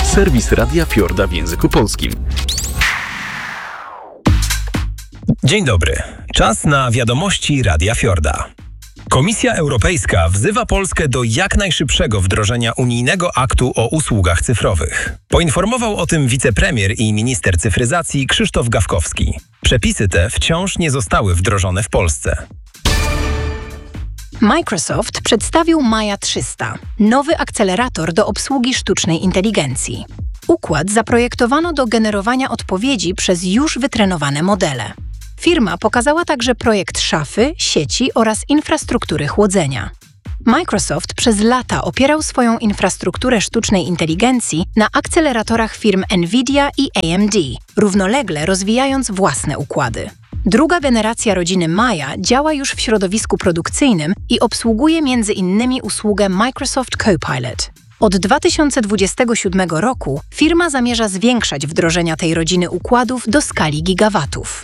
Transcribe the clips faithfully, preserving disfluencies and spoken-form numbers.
Serwis Radia Fiorda w języku polskim. Dzień dobry. Czas na wiadomości Radia Fiorda. Komisja Europejska wzywa Polskę do jak najszybszego wdrożenia unijnego aktu o usługach cyfrowych. Poinformował o tym wicepremier i minister cyfryzacji Krzysztof Gawkowski. Przepisy te wciąż nie zostały wdrożone w Polsce. Microsoft przedstawił Maja trzysta, nowy akcelerator do obsługi sztucznej inteligencji. Układ zaprojektowano do generowania odpowiedzi przez już wytrenowane modele. Firma pokazała także projekt szafy, sieci oraz infrastruktury chłodzenia. Microsoft przez lata opierał swoją infrastrukturę sztucznej inteligencji na akceleratorach firm Nvidia i A M D, równolegle rozwijając własne układy. Druga generacja rodziny Maja działa już w środowisku produkcyjnym i obsługuje między innymi usługę Microsoft Copilot. Od dwa tysiące dwudziestego siódmego roku firma zamierza zwiększać wdrożenia tej rodziny układów do skali gigawatów.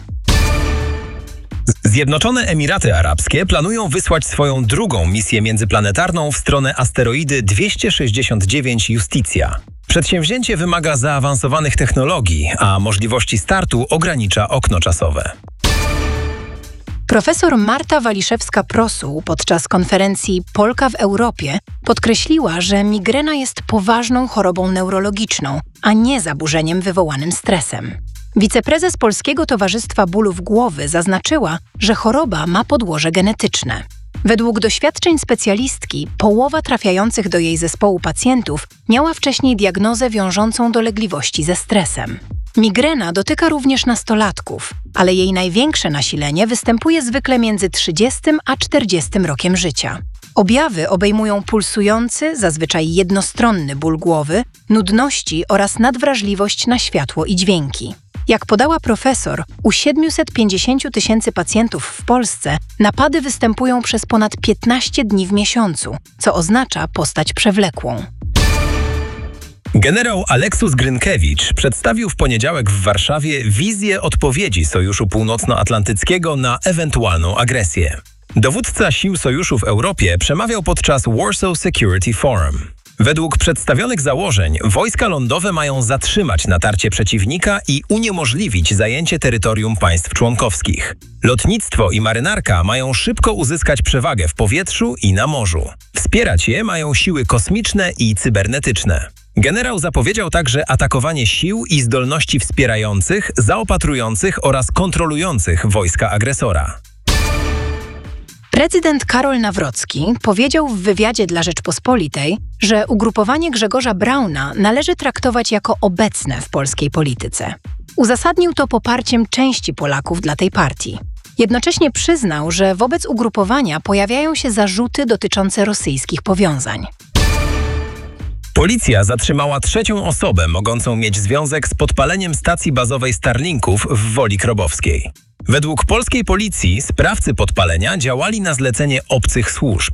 Zjednoczone Emiraty Arabskie planują wysłać swoją drugą misję międzyplanetarną w stronę asteroidy dwieście sześćdziesiąt dziewięć Justicja. Przedsięwzięcie wymaga zaawansowanych technologii, a możliwości startu ogranicza okno czasowe. Profesor Marta Waliszewska-Prosuł podczas konferencji Polka w Europie podkreśliła, że migrena jest poważną chorobą neurologiczną, a nie zaburzeniem wywołanym stresem. Wiceprezes Polskiego Towarzystwa Bólów Głowy zaznaczyła, że choroba ma podłoże genetyczne. Według doświadczeń specjalistki, połowa trafiających do jej zespołu pacjentów miała wcześniej diagnozę wiążącą dolegliwości ze stresem. Migrena dotyka również nastolatków, ale jej największe nasilenie występuje zwykle między trzydziestym a czterdziestym rokiem życia. Objawy obejmują pulsujący, zazwyczaj jednostronny ból głowy, nudności oraz nadwrażliwość na światło i dźwięki. Jak podała profesor, u siedmiuset pięćdziesięciu tysięcy pacjentów w Polsce napady występują przez ponad piętnaście dni w miesiącu, co oznacza postać przewlekłą. Generał Aleksus Grynkiewicz przedstawił w poniedziałek w Warszawie wizję odpowiedzi Sojuszu Północnoatlantyckiego na ewentualną agresję. Dowódca sił sojuszu w Europie przemawiał podczas Warsaw Security Forum. Według przedstawionych założeń wojska lądowe mają zatrzymać natarcie przeciwnika i uniemożliwić zajęcie terytorium państw członkowskich. Lotnictwo i marynarka mają szybko uzyskać przewagę w powietrzu i na morzu. Wspierać je mają siły kosmiczne i cybernetyczne. Generał zapowiedział także atakowanie sił i zdolności wspierających, zaopatrujących oraz kontrolujących wojska agresora. Prezydent Karol Nawrocki powiedział w wywiadzie dla Rzeczpospolitej, że ugrupowanie Grzegorza Brauna należy traktować jako obecne w polskiej polityce. Uzasadnił to poparciem części Polaków dla tej partii. Jednocześnie przyznał, że wobec ugrupowania pojawiają się zarzuty dotyczące rosyjskich powiązań. Policja zatrzymała trzecią osobę mogącą mieć związek z podpaleniem stacji bazowej Starlinków w Woli Krobowskiej. Według polskiej policji sprawcy podpalenia działali na zlecenie obcych służb.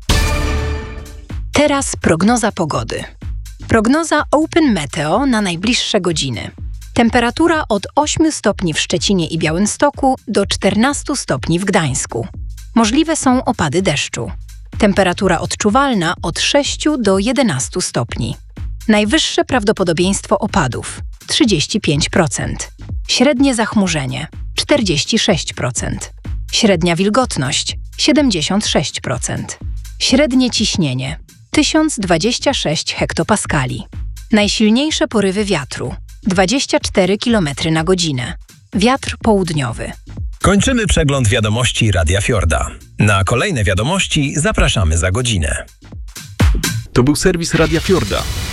Teraz prognoza pogody. Prognoza Open Meteo na najbliższe godziny. Temperatura od ośmiu stopni w Szczecinie i Białymstoku do czternastu stopni w Gdańsku. Możliwe są opady deszczu. Temperatura odczuwalna od sześciu do jedenastu stopni. Najwyższe prawdopodobieństwo opadów trzydzieści pięć procent. Średnie zachmurzenie czterdzieści sześć procent. Średnia wilgotność siedemdziesiąt sześć procent. Średnie ciśnienie tysiąc dwadzieścia sześć hektopaskali. Najsilniejsze porywy wiatru dwadzieścia cztery kilometry na godzinę. Wiatr południowy. Kończymy przegląd wiadomości Radia Fiorda. Na kolejne wiadomości zapraszamy za godzinę. To był serwis Radia Fiorda.